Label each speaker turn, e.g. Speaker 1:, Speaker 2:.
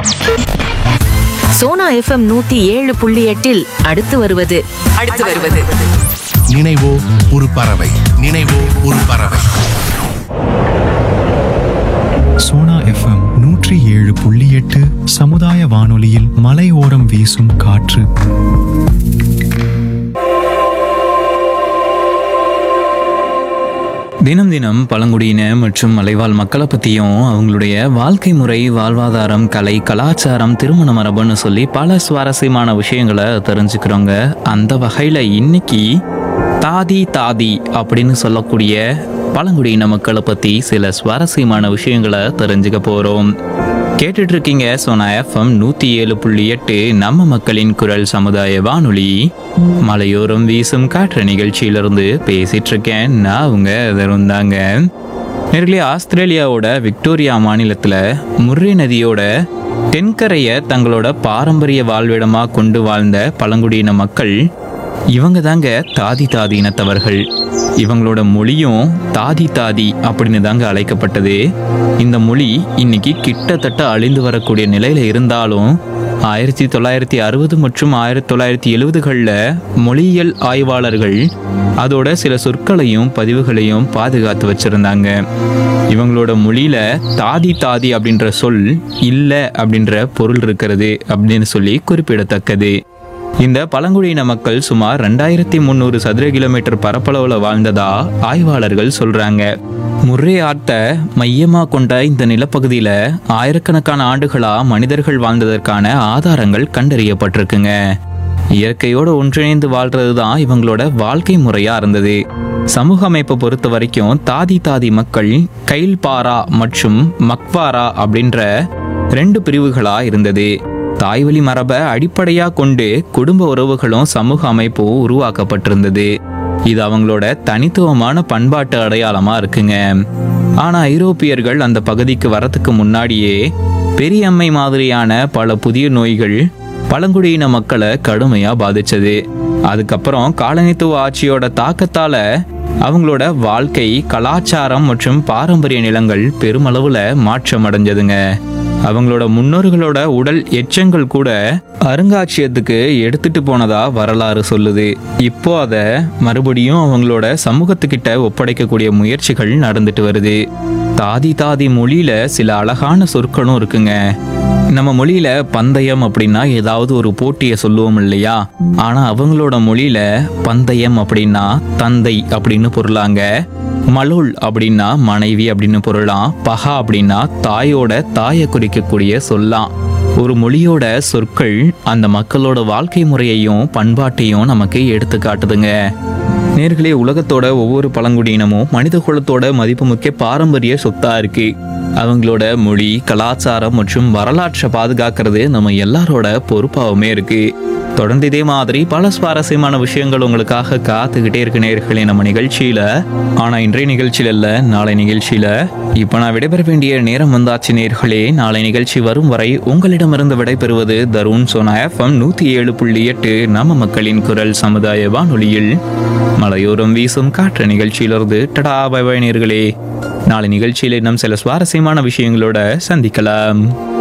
Speaker 1: Sona FM 107.8 அடுத்து வருவது
Speaker 2: நினைவோ ஒரு பறவை. நினைவோ ஒரு பறவை.
Speaker 3: சோனா FM 107.8 சமுதாய வானொலியில் மலையோரம் வீசும் காற்று.
Speaker 4: தினம் தினம் பழங்குடியின மற்றும் மலைவாழ் மக்களை பற்றியும் அவங்களுடைய வாழ்க்கை முறை, வாழ்வாதாரம், கலை, கலாச்சாரம், திருமண மரபுன்னு சொல்லி பல சுவாரஸ்யமான விஷயங்களை தெரிஞ்சுக்கிறோங்க. அந்த வகையில் இன்னைக்கு தாதி அப்படின்னு சொல்லக்கூடிய பழங்குடியின மக்களை பற்றி சில சுவாரஸ்யமான விஷயங்களை தெரிஞ்சுக்க போகிறோம். கேட்டுட்டு இருக்கீங்க சோனா FM 107.8 நம்ம மக்களின் குரல் சமுதாய வானொலி. மலையோரம் வீசும் காற்று நிகழ்ச்சியிலிருந்து பேசிட்டு இருக்கேன். நான் உங்க இருந்தாங்க. நேர்களே, ஆஸ்திரேலியாவோட விக்டோரியா மாநிலத்தில் முர்ரே நதியோட தென்கரையை தங்களோட பாரம்பரிய வாழ்விடமாக கொண்டு வாழ்ந்த பழங்குடியின மக்கள் இவங்க தாங்க தாதி இனத்தவர்கள். இவங்களோட மொழியும் தாதி அப்படின்னு தாங்க அழைக்கப்பட்டது. இந்த மொழி இன்னைக்கு கிட்டத்தட்ட அழிந்து வரக்கூடிய நிலையில இருந்தாலும் 1960 மற்றும் 1970களில் மொழியியல் ஆய்வாளர்கள் அதோட சில சொற்களையும் பதிவுகளையும் பாதுகாத்து வச்சிருந்தாங்க. இவங்களோட மொழியில தாதி அப்படின்ற சொல் இல்லை அப்படின்ற பொருள் இருக்கிறது அப்படின்னு சொல்லி குறிப்பிடத்தக்கது. இந்த பழங்குடியின மக்கள் சுமார் 2300 சதுர கிலோமீட்டர் பரப்பளவுல வாழ்ந்ததா ஆய்வாளர்கள் சொல்றாங்க. முர்ரே ஆற்றை மையமா கொண்ட இந்த நிலப்பகுதியில ஆயிரக்கணக்கான ஆண்டுகளா மனிதர்கள் வாழ்ந்ததற்கான ஆதாரங்கள் கண்டறியப்பட்டிருக்குங்க. இயற்கையோடு ஒன்றிணைந்து வாழ்றது தான் இவங்களோட வாழ்க்கை முறையா இருந்தது. சமூக அமைப்பை பொறுத்த வரைக்கும் தாதி மக்கள் கைல்பாரா மற்றும் மக்வாரா அப்படின்ற 2 பிரிவுகளா இருந்தது. தாய்வழி மரபை அடிப்படையா கொண்டு குடும்ப உறவுகளும் சமூக அமைப்பும் உருவாக்கப்பட்டிருந்தது. இது அவங்களோட தனித்துவமான பண்பாட்டு அடையாளமா இருக்குங்க. ஆனா ஐரோப்பியர்கள் அந்த பகுதிக்கு வரத்துக்கு முன்னாடியே பெரியம்மை மாதிரியான பல புதிய நோய்கள் பழங்குடியின மக்களை கடுமையா பாதிச்சது. அதுக்கப்புறம் காலனித்துவ ஆட்சியோட தாக்கத்தால அவங்களோட வாழ்க்கை, கலாச்சாரம் மற்றும் பாரம்பரிய நிலங்கள் பெருமளவுல மாற்றம் அடைஞ்சதுங்க. அவங்களோட முன்னோர்களோட உடல் எச்சங்கள் கூட அருங்காட்சியகத்துக்கு எடுத்துட்டு போனதா வரலாறு சொல்லுது. இப்போ அதை மறுபடியும் அவங்களோட சமூகத்துக்கிட்ட ஒப்படைக்கக்கூடிய முயற்சிகள் நடந்துட்டு வருது. தாதி மொழியில சில அழகான சொற்களும் இருக்குங்க. நம்ம மொழியில பந்தயம் அப்படின்னா ஏதாவது ஒரு போட்டியை சொல்லுவோம் இல்லையா? ஆனா அவங்களோட மொழியில பந்தயம் அப்படின்னா தந்தை அப்படின்னு பொருளாங்க. மலோல் அப்படின்னா மனைவி அப்படின்னு பொருளாம். பகா அப்படின்னா தாயை குறிக்கக்கூடிய சொல்லாம். ஒரு மொழியோட சொற்கள் அந்த மக்களோட வாழ்க்கை முறையையும் பண்பாட்டையும் நமக்கு எடுத்து காட்டுதுங்க. நேர்களே, உலகத்தோட ஒவ்வொரு பழங்குடியினமும் மனித குலத்தோட மதிப்புமிக்க பாரம்பரிய சொத்தா இருக்கு. அவங்களோட மொழி, கலாச்சாரம் மற்றும் வரலாற்றை பாதுகாக்கிறது நம்ம எல்லாரோட பொறுப்பாகவுமே இருக்கு. தொடர்ந்து இதே மாதிரி பல சுவாரஸ்யமான விஷயங்கள் உங்களுக்காக காத்துக்கிட்டே இருக்கு நேர்களே நம்ம நிகழ்ச்சியில. ஆனா இன்றைய நிகழ்ச்சியில இல்ல, நாளை நிகழ்ச்சியில. இப்ப நான் விடைபெற வேண்டிய நேரம் வந்தாச்சு நேர்களே. நாளை நிகழ்ச்சி வரும் வரை உங்களிடமிருந்து விடைபெறுவது தருண். சோனா FM 107.8 நம்ம மக்களின் குரல் சமுதாய வானொலியில் மலையோரம் வீசும் காற்று நிகழ்ச்சியிலிருந்து டடா பை பை நேர்களே. நாளை நிகழ்ச்சியில் இன்னும் சில சுவாரஸ்யமான விஷயங்களோட சந்திக்கலாம்.